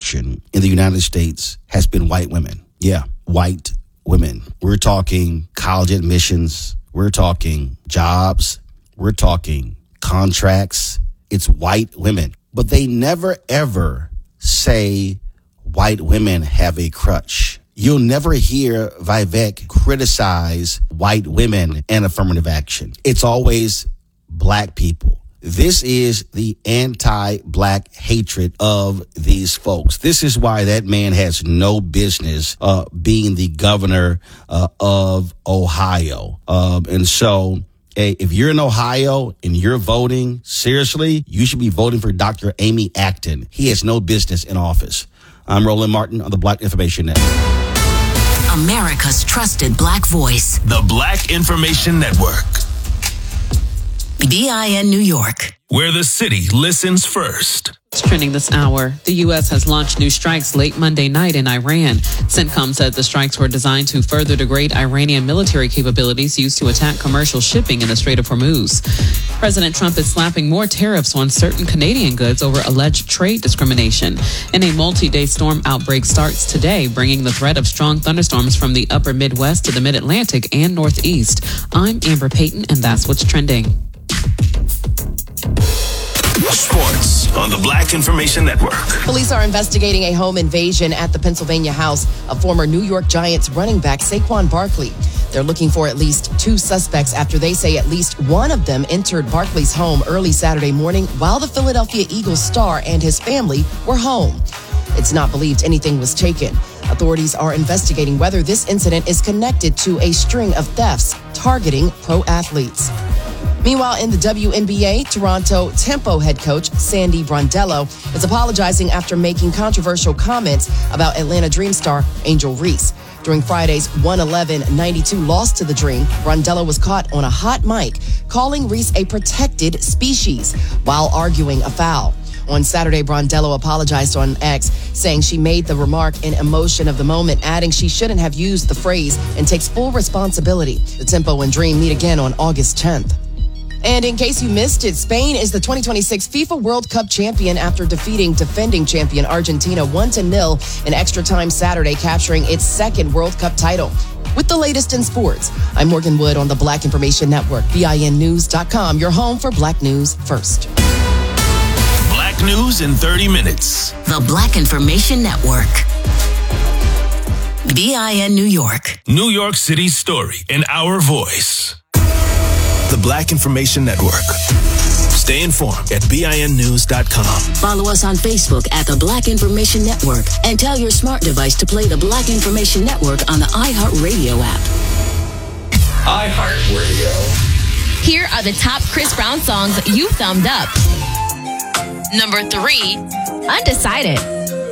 action in the United States has been white women. Yeah, white women. We're talking college admissions. We're talking jobs. We're talking contracts. It's white women. But they never, ever say white women have a crutch. You'll never hear Vivek criticize white women and affirmative action. It's always black people. This is the anti-black hatred of these folks. This is why that man has no business being the governor of Ohio. And so, hey, if you're in Ohio and you're voting, seriously, you should be voting for Dr. Amy Acton. He has no business in office. I'm Roland Martin on the Black Information Network. America's trusted black voice. The Black Information Network. BIN New York, where the city listens first. It's trending this hour. The U.S. has launched new strikes late Monday night in Iran. CENTCOM said the strikes were designed to further degrade Iranian military capabilities used to attack commercial shipping in the Strait of Hormuz. President Trump is slapping more tariffs on certain Canadian goods over alleged trade discrimination. And a multi-day storm outbreak starts today, bringing the threat of strong thunderstorms from the upper Midwest to the Mid-Atlantic and Northeast. I'm Amber Payton, and that's what's trending. Sports on the Black Information Network. Police are investigating a home invasion at the Pennsylvania house of former New York Giants running back Saquon Barkley. They're looking for at least 2 suspects after they say at least one of them entered Barkley's home early Saturday morning while the Philadelphia Eagles star and his family were home. It's not believed anything was taken. Authorities are investigating whether this incident is connected to a string of thefts targeting pro athletes. Meanwhile, in the WNBA, Toronto Tempo head coach Sandy Brondello is apologizing after making controversial comments about Atlanta Dream star Angel Reese. During Friday's 111-92 loss to the Dream, Brondello was caught on a hot mic calling Reese a protected species while arguing a foul. On Saturday, Brondello apologized on X, saying she made the remark in emotion of the moment, adding she shouldn't have used the phrase and takes full responsibility. The Tempo and Dream meet again on August 10th. And in case you missed it, Spain is the 2026 FIFA World Cup champion after defeating defending champion Argentina 1-0 in extra time Saturday, capturing its second World Cup title. With the latest in sports, I'm Morgan Wood on the Black Information Network, BINnews.com, your home for Black News first. Black News in 30 minutes. The Black Information Network. BIN New York. New York City's story in our voice. The Black Information Network. Stay informed at BINnews.com. Follow us on Facebook at The Black Information Network and tell your smart device to play The Black Information Network on the iHeartRadio app. iHeartRadio. Here are the top Chris Brown songs you thumbed up. Number 3, Undecided.